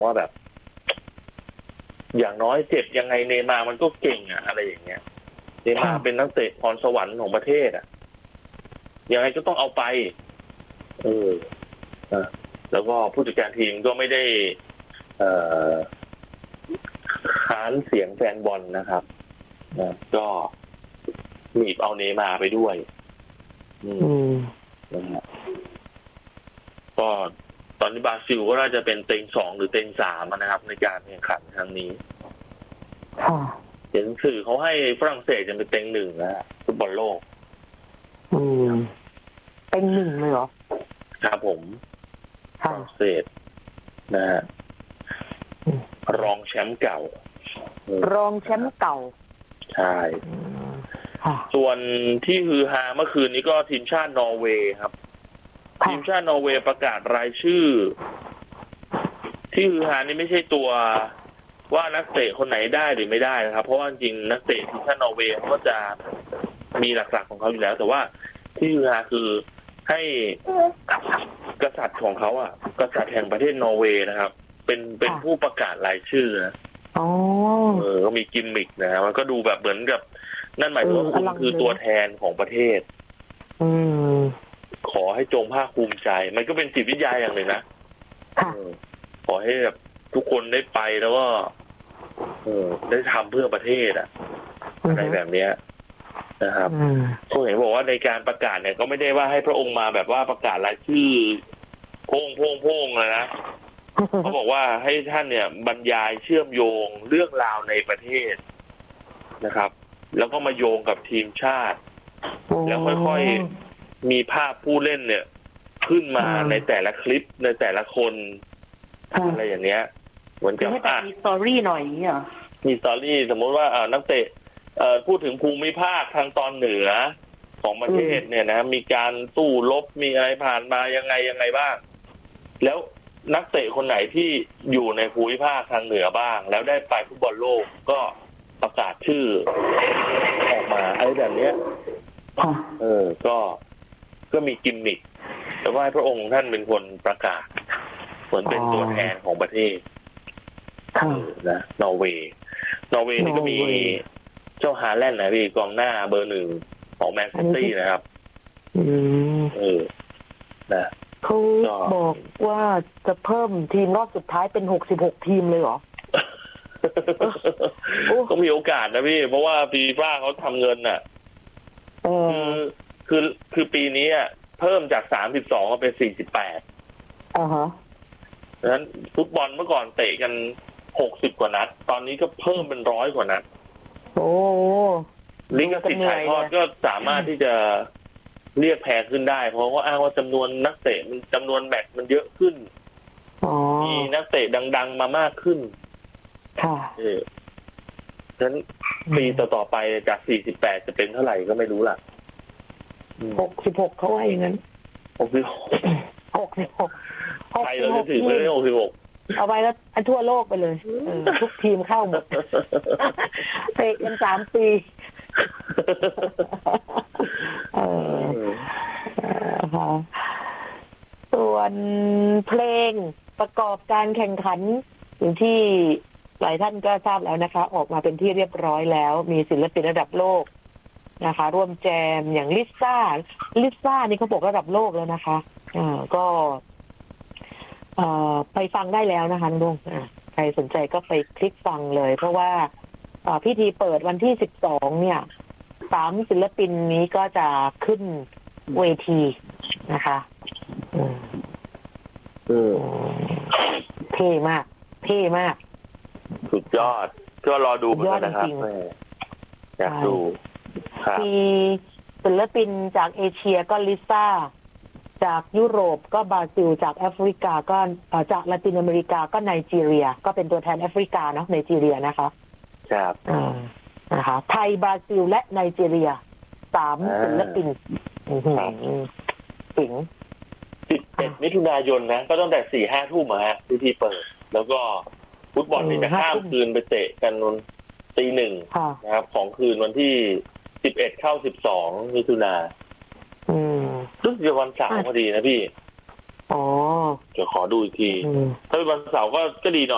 ว่าแบบ อย่างน้อยเจ็บยังไงเนย์มาร์มันก็เก่งอะไรอย่างเงี้ยเนย์มาร์เป็นนักเตะพรสวรรค์ของประเทศยังไงก็ต้องเอาไปแล้วก็ผู้จัดการทีมก็ไม่ได้ค้านเสียงแฟนบอลนะครับก็หนีบเอาเนย์มาร์ไปด้วยก็ตอนนี้บราซิลก็น่าจะเป็นเต็ง2หรือเต็ง3นะครับ ในการแข่งขันครั้งนี้เห็นสื่อเขาให้ฝรั่งเศสจะเป็นเต็ง1นะฟุตบอลโลกเต็ง1เลยเหรอครับผมฝรั่งเศสนะฮะรองแชมป์เก่ารองแชมป์เก่าใช่ส่วนที่ฮือฮาเมื่อคืนนี้ก็ทีมชาตินอร์เวย์ครับทีมชาตินอร์เวย์ประกาศรายชื่อที่ฮือฮานี่ไม่ใช่ตัวว่านักเตะคนไหนได้หรือไม่ได้นะครับเพราะว่าจริงนักเตะทีมชาตินอร์เวย์ก็จะมีหลักๆของเขาอยู่แล้วแต่ว่าที่ฮือฮาคือให้กษัตริย์ของเขากษัตริย์แห่งประเทศนอร์เวย์นะครับเป็นผู้ประกาศรายชื่อนะก็มีกิมมิกนะมันก็ดูแบบเหมือนกับนั่นหมายถึงว่าคุณคือตัวแทนของประเทศขอให้จงภาคภูมิใจมันก็เป็นจิตวิทยาอย่างหนึ่งนะขอให้แบบทุกคนได้ไปแล้วก็ได้ทำเพื่อประเทศอะไรแบบเนี้ยนะครับก็เห็นบอกว่าในการประกาศเนี่ยก็ไม่ได้ว่าให้พระองค์มาแบบว่าประกาศรายชื่อโพ่งเลยนะเขาบอกว่าให้ท่านเนี่ยบรรยายเชื่อมโยงเรื่องราวในประเทศนะครับแล้วก็มาโยงกับทีมชาติแล้วค่อยๆมีภาพผู้เล่นเนี่ยขึ้นมาในแต่ละคลิปในแต่ละคนอะไรอย่างเนี้ยเหมือนกับมีสตอรี่หน่อยเนี่ยมีสตอรี่สมมติว่านักเตะพูดถึงภูมิภาคทางตอนเหนือของประเทศเนี่ยนะมีการสู้รบมีอะไรผ่านมายังไงบ้างแล้วนักเตะคนไหนที่อยู่ในภูมิภาคทางเหนือบ้างแล้วได้ไปฟุตบอลโลกก็ประกาศชื่อออกมาอะไรแบบนี้ก็มีกิมมิคแต่ว่าพระองค์ท่านเป็นคนประกาศเหมือนเป็นตัวแทนของประเทศนะนอร์เวย์นี่ก็มีเจ้าฮาแลนด์นะพี่กองหน้าเบอร์1ของแมนซิตี้นะครับนะเขาบอกว่าจะเพิ่มทีมรอบสุดท้ายเป็น66ทีมเลยเหรอก็มีโอกาสนะพี่เพราะว่าฟีฟ่าเขาทำเงินคือปีนี้เพิ่มจาก32มาเป็น48ดังนั้นฟุตบอลเมื่อก่อนเตะกัน60กว่านัดตอนนี้ก็เพิ่มเป็น100กว่านัดลิขสิทธิ์ถ่ายทอดก็สามารถที่จะเรียกแพงขึ้นได้เพราะว่าอ้างว่าจำนวนนักเตะมันจำนวนแมตช์มันเยอะขึ้นมีนักเตะดังๆมามากขึ้นฉะนั้นปีต่อๆไปจาก48จะเป็นเท่าไหร่ก็ไม่รู้ล่ะ 66เขาว่าอย่างนั้น 66ใครเราจะถึงเลย66 เอาไปแล้วทั่วโลกไปเลยทุกทีมเข้าหมดเตะกัน3 ปีส่วนเพลงประกอบการแข่งขันอย่างที่หลายท่านก็ทราบแล้วนะคะออกมาเป็นที่เรียบร้อยแล้วมีศิลปินระดับโลกนะคะร่วมแจมอย่างลิซ่านี่เขาบอกระดับโลกแล้วนะคะก็ไปฟังได้แล้วนะคะน้องใครสนใจก็ไปคลิกฟังเลยเพราะว่าพิธีเปิดวันที่12เนี่ย3ศิลปินนี้ก็จะขึ้นเวทีนะคะเท่มากสุดยอดก็รอดูกันนะครับอยากดูมีศิลปินจากเอเชียก็ลิซ่าจากยุโรปก็บราซิลจากแอฟริกาก็จากละตินอเมริกาก็ไนจีเรียก็เป็นตัวแทนแอฟริกาเนาะไนจีเรียนะคะครับนะคะไทยบราซิลและไนจีเรีย3ศิลปินสิง 11 มิถุนายนนะก็ตั้งแต่ 4-5 ทุ่มพิธีเปิดแล้วก็ฟุตบอลนี่จะข้ามคืนไปเตะกันวันตี 1นะครับของคืนวันที่11เข้า12มิถุนารู้สึกจะวันเสาร์พอดีนะพี่จะขอดูอีกทีถ้าเป็นวันเสาร์ก็ดีหน่อย